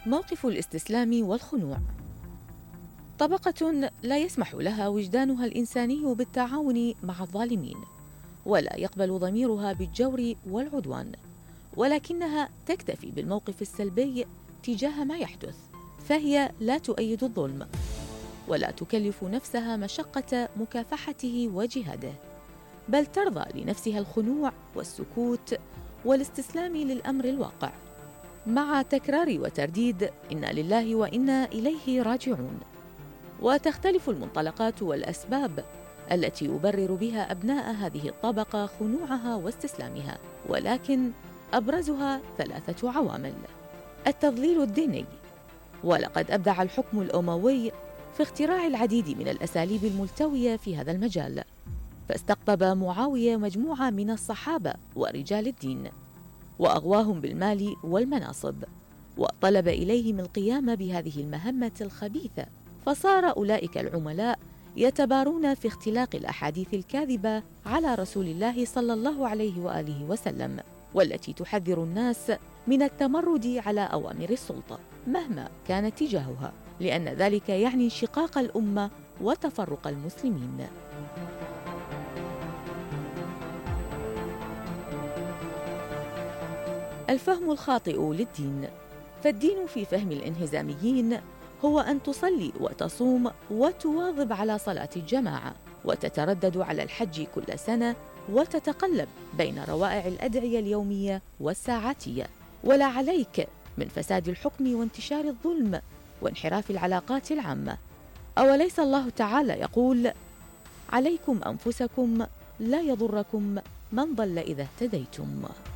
موقف الاستسلام والخنوع. طبقة لا يسمح لها وجدانها الإنساني بالتعاون مع الظالمين، ولا يقبل ضميرها بالجور والعدوان، ولكنها تكتفي بالموقف السلبي تجاه ما يحدث، فهي لا تؤيد الظلم، ولا تكلف نفسها مشقة مكافحته وجهاده، بل ترضى لنفسها الخنوع والسكوت والاستسلام للأمر الواقع، مع تكرار وترديد إنا لله وإنا إليه راجعون. وتختلف المنطلقات والأسباب التي يبرر بها أبناء هذه الطبقة خنوعها واستسلامها، ولكن أبرزها 3 عوامل. التضليل الديني، ولقد أبدع الحكم الأموي في اختراع العديد من الأساليب الملتوية في هذا المجال، فاستقطب معاوية مجموعة من الصحابة ورجال الدين، وأغواهم بالمال والمناصب، وطلب إليهم القيام بهذه المهمة الخبيثة، فصار أولئك العملاء يتبارون في اختلاق الأحاديث الكاذبة على رسول الله صلى الله عليه وآله وسلم، والتي تحذر الناس من التمرد على أوامر السلطة مهما كانت تجاهها، لأن ذلك يعني انشقاق الأمة وتفرق المسلمين. الفهم الخاطئ للدين. فالدين في فهم الانهزاميين هو أن تصلي وتصوم وتواظب على صلاة الجماعة، وتتردد على الحج كل سنة، وتتقلب بين روائع الأدعية اليومية والساعاتية، ولا عليك من فساد الحكم وانتشار الظلم وانحراف العلاقات العامة. أوليس الله تعالى يقول: عليكم أنفسكم لا يضركم من ضل إذا اهتديتم؟